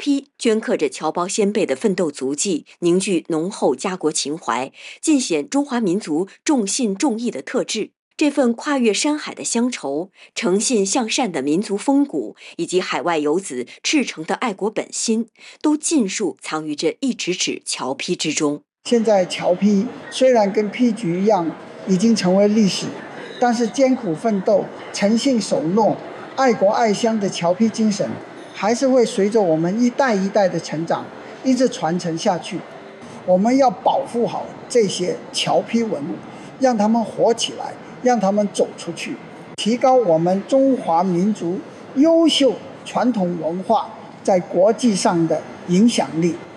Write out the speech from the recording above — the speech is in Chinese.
坯镌刻着侨胞先辈的奋斗足迹，凝聚浓厚家国情怀，尽显中华民族重信重义的特质。这份跨越山海的乡愁、诚信向善的民族风骨，以及海外游子赤诚的爱国本心，都尽数藏于这一纸纸侨坯之中。 现在侨坯虽然跟坯局一样已经成为历史，但是艰苦奋斗、诚信守诺、爱国爱乡的侨坯精神，还是会随着我们一代一代的成长，一直传承下去。我们要保护好这些侨坯文物，让他们活起来，让他们走出去，提高我们中华民族优秀传统文化在国际上的影响力。